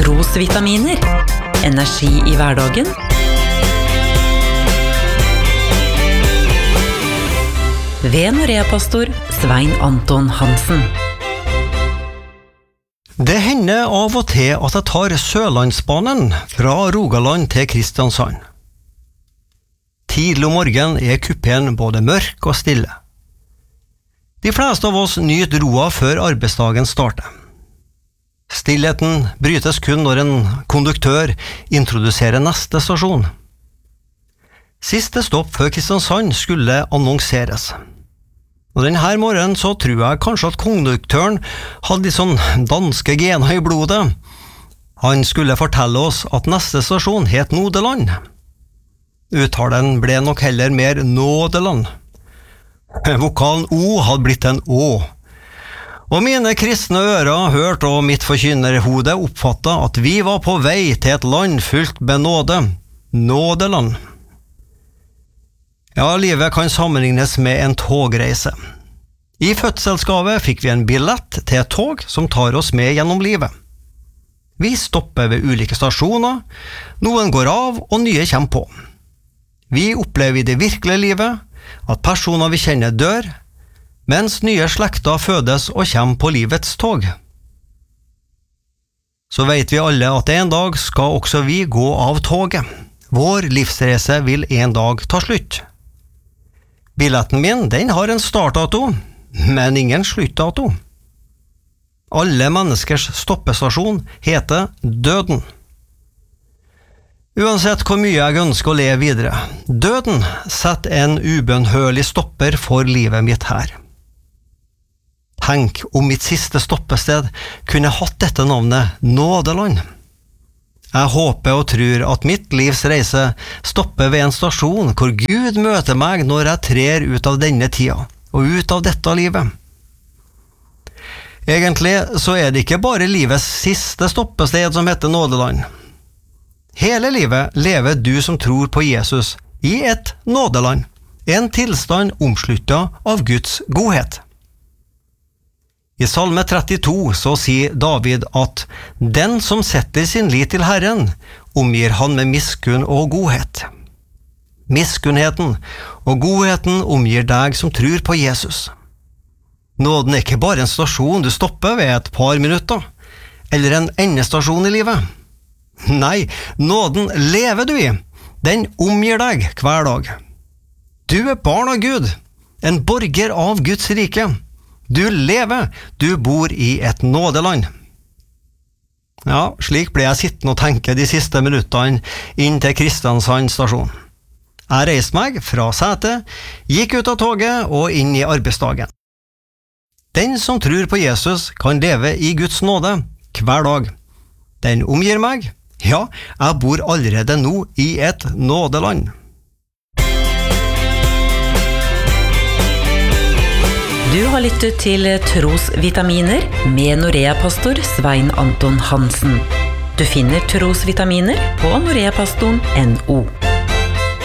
Trosvitaminer. Energi i hverdagen. Ved Norea-pastor Svein Anton Hansen. Det hender av og til at jeg tar Sørlandsbanen fra Rogaland til Kristiansand. Tidlig om morgenen kupeen både mørk og stille. De fleste av oss nyter roa før arbeidsdagen starter. Stillheten brytes kun når en konduktør introduserer neste stasjon. Siste stopp før Kristiansand skulle annonseres. Og denne morgenen så tror jeg kanskje at konduktøren hadde litt sånn danske gener i blodet. Han skulle fortelle oss at neste stasjon het Nodeland. Uttalen ble nok heller mer Nådeland. Vokalen O hadde blitt en Å. Og mine kristne ører hørte og mitt forkynnerhode oppfattet at vi var på vei til et land fylt med nåde. Nådeland. Ja, livet kan sammenlignes med en togreise. I fødselsgave fikk vi en billett til et tog som tar oss med gjennom livet. Vi stopper ved ulike stasjoner, noen går av og nye kommer på. Vi opplever i det virkelige livet at personer vi kjenner dør, mens nye slekter fødes og kommer på livets tog. Så vet vi alle at en dag skal også vi gå av toget. Vår livsreise vil en dag ta slutt. Billetten min, den har en startdato, men ingen sluttdato. Alle menneskers stoppestasjon heter døden. Uansett hvor mye jeg ønsker å leve videre, døden setter en ubønnhørlig stopper for livet mitt her. Tenk om mitt siste stoppested kunne hatt dette navnet Nådeland. Jeg håper og tror at mitt livs reise stopper ved en stasjon hvor Gud møter meg når jeg trer ut av denne tida og ut av dette livet. Egentlig så er det ikke bare livets siste stoppested som heter Nådeland. Hele livet lever du som tror på Jesus i et nådeland, en tilstand omsluttet av Guds godhet. I Salme 32 så sier David at den som setter sin lit til Herren, omgir han med miskunn og godhet. Miskunnheten og godheten omgir deg som tror på Jesus. Nåden er ikke bare en stasjon du stopper ved et par minutter, eller en endestasjon i livet. Nei, nåden lever du i. Den omgir deg hver dag. Du er barn av Gud, en borger av Guds rike. Du lever, du bor i et nådeland. Ja, slik ble jeg sittende og tenke de siste minuttene inn til Kristiansand stasjon. Jeg reiste meg fra setet, gikk ut av toget og inn i arbeidsdagen. Den som tror på Jesus kan leve i Guds nåde hver dag. Den omgir meg. Ja, jeg bor allerede nå i et nådeland. Du har lyttet til Trosvitaminer med Norea-pastor Svein Anton Hansen. Du finner Trosvitaminer på noreapastoren.no.